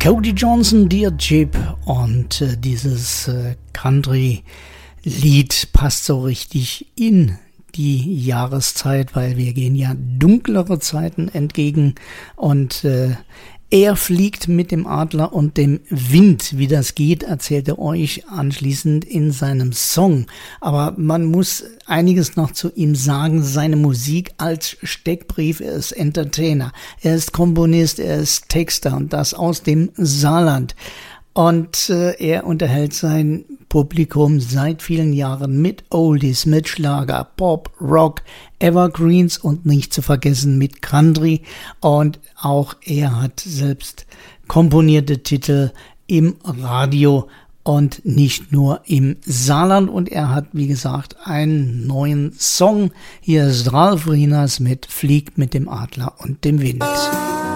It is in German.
Cody Johnson, Dear Jeep, und dieses Country-Lied passt so richtig in die Jahreszeit, weil wir gehen ja dunklere Zeiten entgegen und er fliegt mit dem Adler und dem Wind. Wie das geht, erzählt er euch anschließend in seinem Song. Aber man muss einiges noch zu ihm sagen. Seine Musik als Steckbrief, er ist Entertainer, er ist Komponist, er ist Texter und das aus dem Saarland. Und er unterhält sein Publikum seit vielen Jahren mit Oldies, mit Schlager, Pop, Rock, Evergreens und nicht zu vergessen mit Country. Und auch er hat selbst komponierte Titel im Radio und nicht nur im Saarland. Und er hat, wie gesagt, einen neuen Song. Hier ist Ralf Rieners mit Fliegt mit dem Adler und dem Wind.